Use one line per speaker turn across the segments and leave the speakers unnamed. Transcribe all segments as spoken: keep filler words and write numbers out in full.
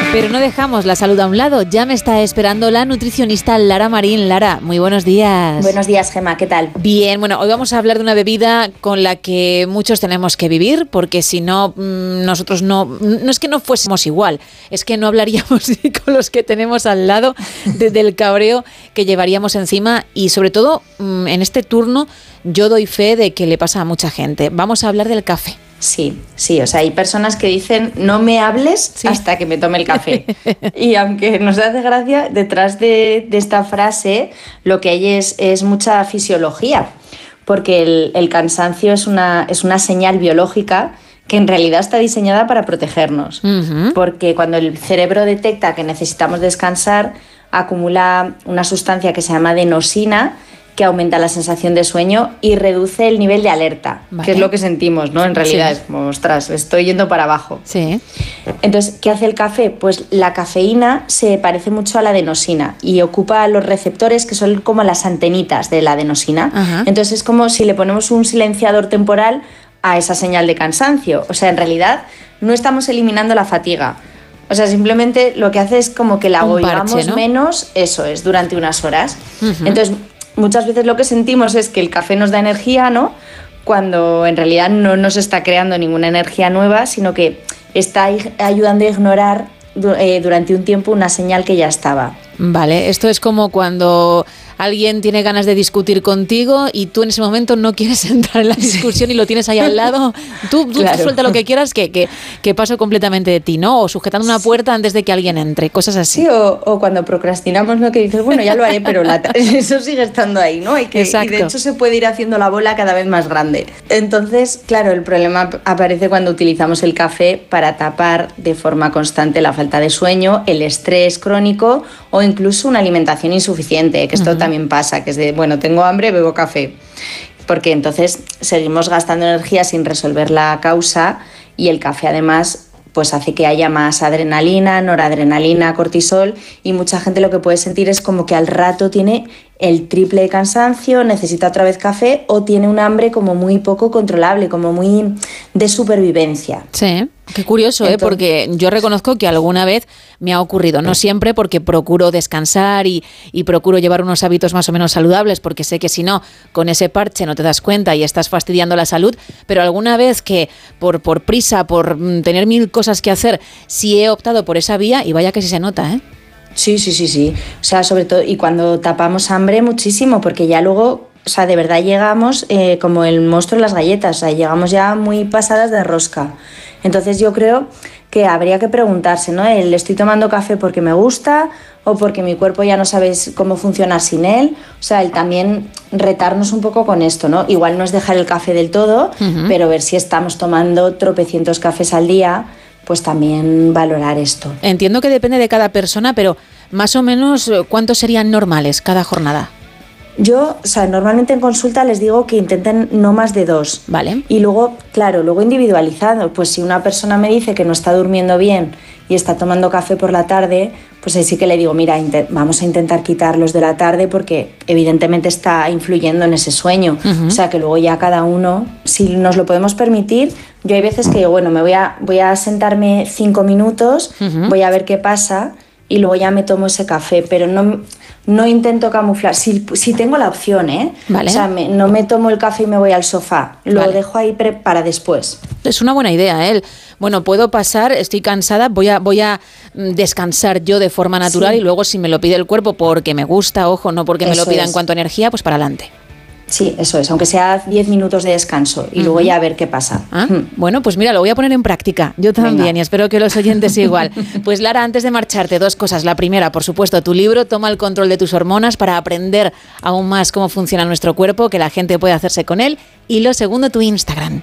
Pero no dejamos la salud a un lado. Ya me está esperando la nutricionista Lara Marín. Lara, muy buenos días.
Buenos días, Gemma, ¿qué tal?
Bien, bueno, hoy vamos a hablar de una bebida con la que muchos tenemos que vivir, porque si no, nosotros no, no es que no fuésemos igual, es que no hablaríamos con los que tenemos al lado de, del cabreo que llevaríamos encima, y sobre todo en este turno yo doy fe de que le pasa a mucha gente. Vamos a hablar del café.
Sí, sí, o sea, hay personas que dicen no me hables sí. hasta que me tome el café. Y aunque nos hace gracia, detrás de, de esta frase lo que hay es, es mucha fisiología, porque el, el cansancio es una, es una señal biológica que en realidad está diseñada para protegernos. Uh-huh. Porque cuando el cerebro detecta que necesitamos descansar, acumula una sustancia que se llama adenosina, que aumenta la sensación de sueño y reduce el nivel de alerta, vale. que es lo que sentimos, ¿no? En realidad sí. es como, ostras, estoy yendo para abajo.
Sí.
Entonces, ¿qué hace el café? Pues la cafeína se parece mucho a la adenosina y ocupa los receptores que son como las antenitas de la adenosina. Uh-huh. Entonces es como si le ponemos un silenciador temporal a esa señal de cansancio. O sea, en realidad no estamos eliminando la fatiga. O sea, simplemente lo que hace es como que la oigamos, ¿no? menos, eso es, durante unas horas. Uh-huh. Entonces, muchas veces lo que sentimos es que el café nos da energía, ¿no? Cuando en realidad no nos está creando ninguna energía nueva, sino que está ayudando a ignorar eh, durante un tiempo una señal que ya estaba.
Vale, esto es como cuando alguien tiene ganas de discutir contigo y tú en ese momento no quieres entrar en la discusión sí. y lo tienes ahí al lado. Tú, tú claro. suelta lo que quieras, que, que, que paso completamente de ti, ¿no? O sujetando una puerta antes de que alguien entre, cosas así.
Sí, o, o cuando procrastinamos, ¿no? Que dices, bueno, ya lo haré, pero la eso sigue estando ahí, ¿no? Hay que, y de hecho se puede ir haciendo la bola cada vez más grande. Entonces, claro, el problema aparece cuando utilizamos el café para tapar de forma constante la falta de sueño, el estrés crónico o incluso una alimentación insuficiente, que esto uh-huh. también pasa, que es de, bueno, tengo hambre, bebo café, porque entonces seguimos gastando energía sin resolver la causa, y el café además pues hace que haya más adrenalina, noradrenalina, cortisol, y mucha gente lo que puede sentir es como que al rato tiene el triple de cansancio, necesita otra vez café o tiene un hambre como muy poco controlable, como muy de supervivencia.
Sí, qué curioso, Entonces, ¿eh? Porque yo reconozco que alguna vez me ha ocurrido, no siempre, porque procuro descansar y, y procuro llevar unos hábitos más o menos saludables, porque sé que si no, con ese parche no te das cuenta y estás fastidiando la salud, pero alguna vez que por, por prisa, por tener mil cosas que hacer, sí he optado por esa vía, y vaya que sí se nota, ¿eh?
Sí, sí, sí, sí. O sea, sobre todo, y cuando tapamos hambre muchísimo, porque ya luego, o sea, de verdad llegamos eh, como el monstruo de las galletas, o sea, llegamos ya muy pasadas de rosca. Entonces yo creo que habría que preguntarse, ¿no? ¿Le estoy tomando café porque me gusta o porque mi cuerpo ya no sabe cómo funcionar sin él? O sea, el también retarnos un poco con esto, ¿no? Igual no es dejar el café del todo, uh-huh. pero ver si estamos tomando tropecientos cafés al día, pues también valorar esto.
Entiendo que depende de cada persona, pero más o menos, ¿cuántos serían normales cada jornada?
Yo, o sea, normalmente en consulta les digo que intenten no más de dos.
Vale.
Y luego, claro, luego individualizado. Pues si una persona me dice que no está durmiendo bien y está tomando café por la tarde, pues ahí sí que le digo, mira, int- vamos a intentar quitarlos de la tarde porque evidentemente está influyendo en ese sueño. Uh-huh. O sea, que luego ya cada uno, si nos lo podemos permitir, yo hay veces que, bueno, me voy a, voy a sentarme cinco minutos, uh-huh. voy a ver qué pasa y luego ya me tomo ese café, pero no... No intento camuflar, si, si tengo la opción, ¿eh?
Vale.
O sea, me, no me tomo el café y me voy al sofá, lo vale. dejo ahí pre- para después.
Es una buena idea, ¿eh? Bueno, puedo pasar, estoy cansada, voy a, voy a descansar yo de forma natural, sí. y luego si me lo pide el cuerpo porque me gusta, ojo, no porque me eso lo pida es. En cuanto a energía, pues para adelante.
Sí, eso es, aunque sea diez minutos de descanso y uh-huh. luego ya a ver qué pasa.
Ah, uh-huh. Bueno, pues mira, lo voy a poner en práctica, yo también. Venga. Y espero que los oyentes igual. Pues Lara, antes de marcharte, dos cosas. La primera, por supuesto, tu libro, Toma el control de tus hormonas, para aprender aún más cómo funciona nuestro cuerpo, que la gente puede hacerse con él. Y lo segundo, tu Instagram.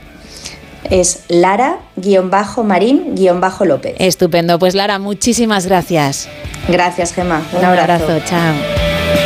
Es Lara-Marín-López.
Estupendo, pues Lara, muchísimas gracias.
Gracias, Gemma, un,
un
abrazo.
abrazo, chao.